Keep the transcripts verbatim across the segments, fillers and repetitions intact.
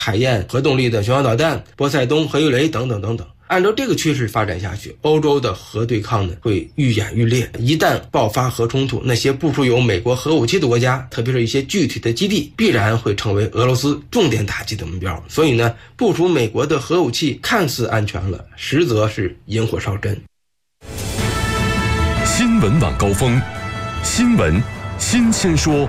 海燕核动力的巡航导弹、波塞冬核鱼雷等等等等。按照这个趋势发展下去，欧洲的核对抗呢会愈演愈烈。一旦爆发核冲突，那些部署有美国核武器的国家，特别是一些具体的基地，必然会成为俄罗斯重点打击的目标。所以呢，部署美国的核武器看似安全了，实则是引火烧身。 新闻晚高峰，新闻新鲜说。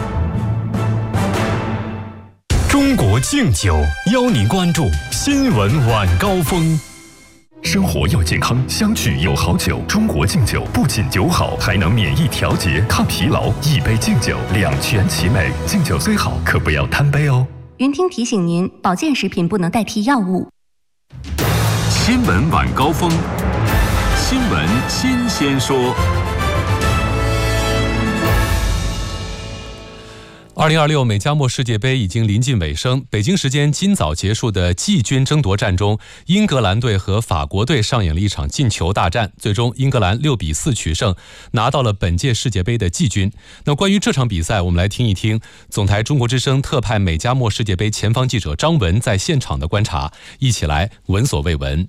中国敬酒邀您关注新闻晚高峰。生活要健康，相聚有好酒。中国敬酒不仅酒好，还能免疫调节、抗疲劳。一杯敬酒，两全其美。敬酒虽好，可不要贪杯哦。 云听提醒您，保健食品不能代替药物。 新闻晚高峰，新闻新鲜说。 二零二六美加墨世界杯已经临近尾声，北京时间今早结束的季军争夺战中，英格兰队和法国队上演了一场进球大战，最终英格兰六比四取胜，拿到了本届世界杯的季军。那关于这场比赛，我们来听一听总台中国之声特派美加墨世界杯前方记者张文在现场的观察，一起来闻所未闻。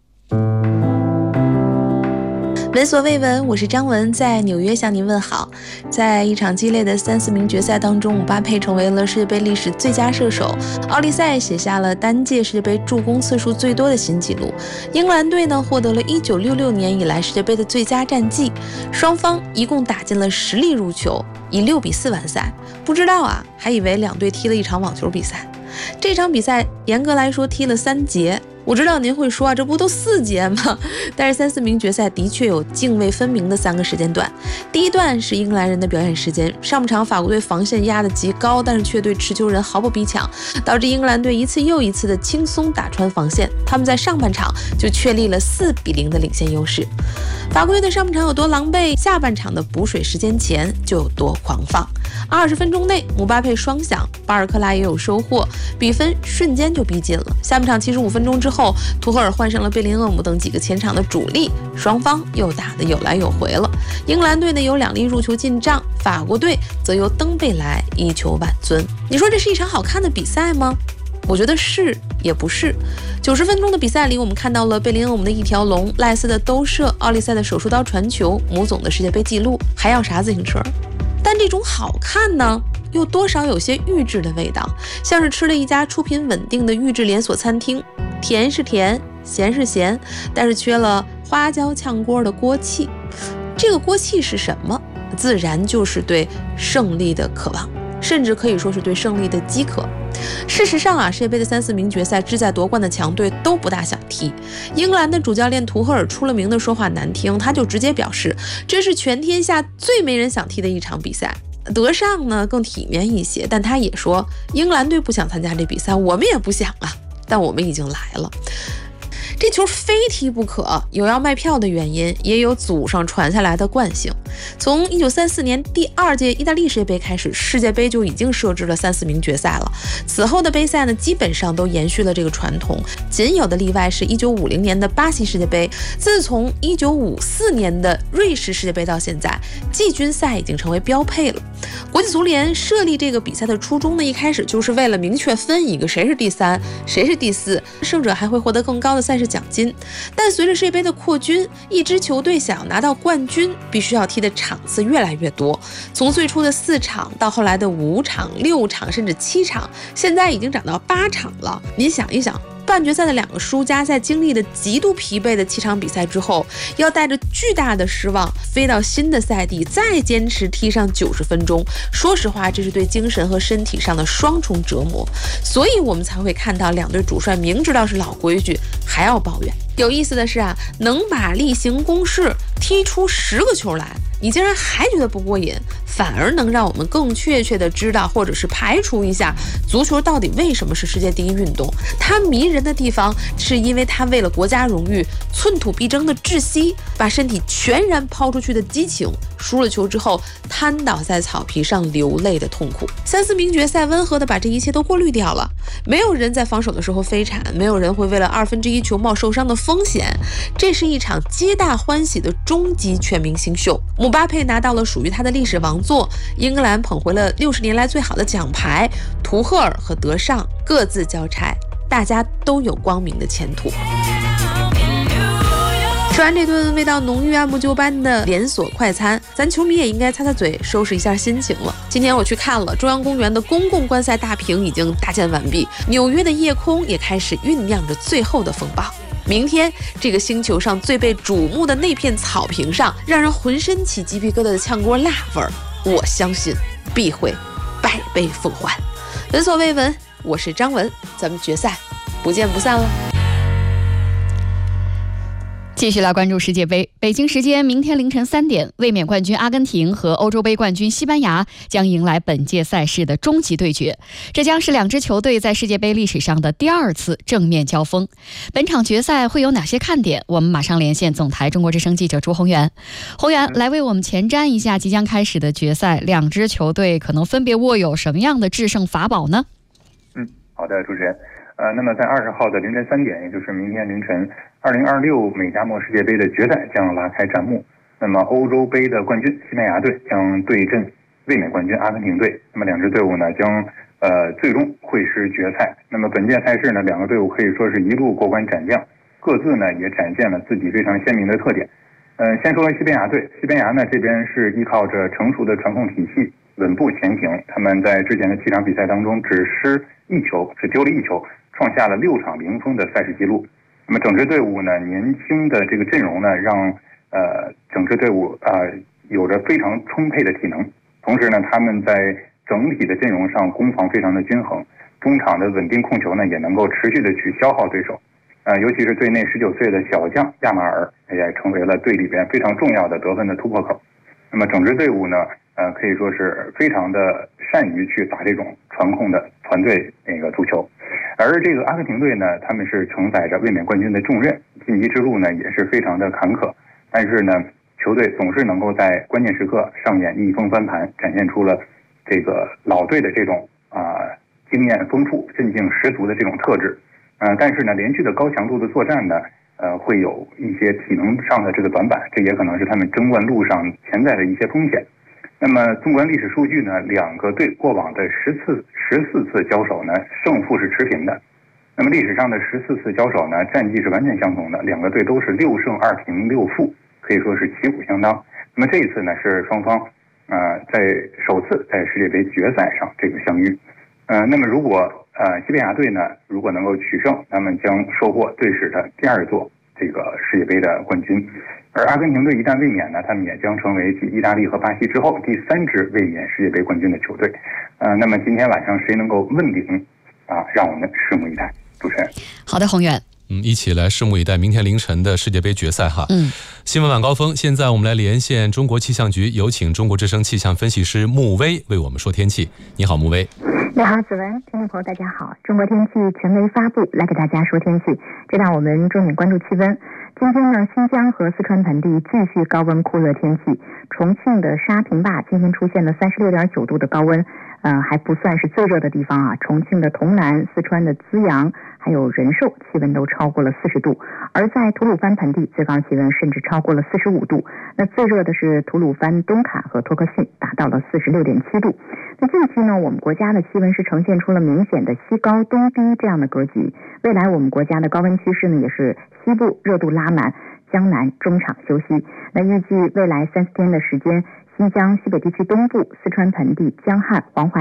闻所未闻，我是张文，在纽约向您问好。在一场激烈的三四名决赛当中，姆巴佩成为了世界杯历史最佳射手，奥利赛写下了单届世界杯助攻次数最多的新纪录。英格兰队呢获得了一九六六年以来世界杯的最佳战绩，双方一共打进了十粒入球，以六比四完赛。不知道啊，还以为两队踢了一场网球比赛。这场比赛严格来说踢了三节。我知道您会说啊，这不都四节吗？但是三四名决赛的确有泾渭分明的三个时间段。第一段是英格兰人的表演时间，上半场法国队防线压得极高，但是却对持球人毫不逼抢，导致英格兰队一次又一次的轻松打穿防线。他们在上半场就确立了四比零的领先优势。法国队的上半场有多狼狈，下半场的补水时间前就有多狂放。二十分钟内，姆巴佩双响，巴尔克拉也有收获，比分瞬间就逼近了。下半场七十五分钟之后，图赫尔换上了贝林厄姆等几个前场的主力，双方又打得有来有回了。英格兰队呢有两粒入球进账，法国队则由登贝莱一球挽尊。你说这是一场好看的比赛吗？我觉得是也不是。九十分钟的比赛里，我们看到了贝林厄姆的一条龙，赖斯的兜射，奥利赛的手术刀传球，姆总的世界杯纪录，还要啥自行车？但这种好看呢，又多少有些预制的味道，像是吃了一家出品稳定的预制连锁餐厅，甜是甜，咸是咸，但是缺了花椒炝锅的锅气。这个锅气是什么？自然就是对胜利的渴望，甚至可以说是对胜利的饥渴。事实上啊，世界杯的三四名决赛志在夺冠的强队都不大想踢。英格兰的主教练图赫尔出了名的说话难听，他就直接表示，这是全天下最没人想踢的一场比赛。德尚呢更体面一些，但他也说，英格兰队不想参加这比赛，我们也不想啊，但我们已经来了。这球非踢不可，有要卖票的原因，也有祖上传下来的惯性。从一九三四年第二届意大利世界杯开始，世界杯就已经设置了三四名决赛了。此后的杯赛呢，基本上都延续了这个传统，仅有的例外是一九五零年的巴西世界杯。自从一九五四年的瑞士世界杯到现在，季军赛已经成为标配了。国际足联设立这个比赛的初衷呢，一开始就是为了明确分一个谁是第三，谁是第四，胜者还会获得更高的赛事奖金。但随着世界杯的扩军，一支球队想要拿到冠军，必须要踢的场次越来越多，从最初的四场到后来的五场、六场甚至七场，现在已经涨到八场了。您想一想，半决赛的两个输家在经历了极度疲惫的七场比赛之后，要带着巨大的失望飞到新的赛地，再坚持踢上九十分钟。说实话，这是对精神和身体上的双重折磨，所以我们才会看到两队主帅明知道是老规矩还要抱怨。有意思的是啊，能把例行公事踢出十个球来，你竟然还觉得不过瘾，反而能让我们更确切的知道，或者是排除一下足球到底为什么是世界第一运动。它迷人的地方是因为它为了国家荣誉寸土必争的窒息，把身体全然抛出去的激情，输了球之后瘫倒在草皮上流泪的痛苦。三四名决赛温和的把这一切都过滤掉了，没有人在防守的时候飞铲，没有人会为了二分之一球冒受伤的风险。这是一场皆大欢喜的终极全明星秀。姆巴佩拿到了属于他的历史王王座，英格兰捧回了六十年来最好的奖牌，图赫尔和德尚各自交差，大家都有光明的前途。吃完这顿味道浓郁、按部就班的连锁快餐，咱球迷也应该擦擦嘴，收拾一下心情了。今天我去看了中央公园的公共观赛大屏已经搭建完毕，纽约的夜空也开始酝酿着最后的风暴。明天这个星球上最被瞩目的那片草坪上，让人浑身起鸡皮疙瘩的炝锅辣味儿，我相信必会百倍奉还。闻所未闻，我是张文，咱们决赛不见不散了。 继续来关注世界杯。北京时间明天凌晨三点，卫冕冠军阿根廷和欧洲杯冠军西班牙将迎来本届赛事的终极对决，这将是两支球队在世界杯历史上的第二次正面交锋。本场决赛会有哪些看点？我们马上连线总台中国之声记者朱宏源。宏源，来为我们前瞻一下即将开始的决赛，两支球队可能分别握有什么样的制胜法宝呢？ 嗯，好的，主持人。呃，那么在二十号的凌晨三点，也就是明天凌晨，二零二六美加墨世界杯的决赛将拉开战幕。那么欧洲杯的冠军西班牙队将对阵卫冕冠军阿根廷队。那么两支队伍呢，将呃最终会师决赛。那么本届赛事呢，两个队伍可以说是一路过关斩将，各自呢也展现了自己非常鲜明的特点。呃，先说西班牙队，西班牙呢这边是依靠着成熟的传控体系稳步前行。他们在之前的七场比赛当中只失一球，只丢了一球，创下了六场零封的赛事记录。那么整支队伍呢，年轻的这个阵容呢，让呃整支队伍呃有着非常充沛的体能。同时呢，他们在整体的阵容上攻防非常的均衡，中场的稳定控球呢，也能够持续的去消耗对手。呃，尤其是队内十九岁的小将亚马尔，也成为了队里边非常重要的得分的突破口。那么整支队伍呢，呃，可以说是非常的善于去打这种传控的团队那个足球。而这个阿根廷队呢，他们是承载着卫冕冠军的重任，晋级之路呢也是非常的坎坷。但是呢，球队总是能够在关键时刻上演逆风翻盘，展现出了这个老队的这种啊、呃、经验丰富、韧劲十足的这种特质。呃，但是呢，连续的高强度的作战呢，呃，会有一些体能上的这个短板，这也可能是他们争冠路上潜在的一些风险。那么，纵观历史数据呢，两个队过往的十次、十四次交手呢，胜负是持平的。那么历史上的十四次交手呢，战绩是完全相同的，两个队都是六胜二平六负，可以说是旗鼓相当。那么这一次呢，是双方呃在首次在世界杯决赛上这个相遇。呃，那么如果呃西班牙队呢，如果能够取胜，他们将收获队史的第二座这个世界杯的冠军。而阿根廷队一旦卫冕呢，他们也将成为继意大利和巴西之后第三支卫冕世界杯冠军的球队。呃，那么今天晚上谁能够问鼎啊？让我们拭目以待。主持人， 好的，宏远。 嗯，一起来拭目以待明天凌晨的世界杯决赛哈。 嗯， 新闻晚高峰，现在我们来连线中国气象局，有请中国之声气象分析师穆威为我们说天气。你好，穆威。 你好，子文，听众朋友大家好，中国天气权威发布，来给大家说天气。这让我们重点关注气温。今天呢，新疆和四川盆地继续高温酷热天气，重庆的沙坪坝今天出现了三十六点九度的高温，呃，还不算是最热的地方啊。重庆的潼南、四川的资阳还有仁寿气温都超过了四十度，而在吐鲁番盆地最高气温甚至超过了四十五度。那最热的是吐鲁番东卡和托克逊，达到了四十六点七度。那近期呢，我们国家的气温是呈现出了明显的西高东低这样的格局。未来我们国家的高温趋势呢，也是西部热度拉满，江南中场休息。那预计未来三四天的时间，新疆、西北地区东部、四川盆地、江汉、黄淮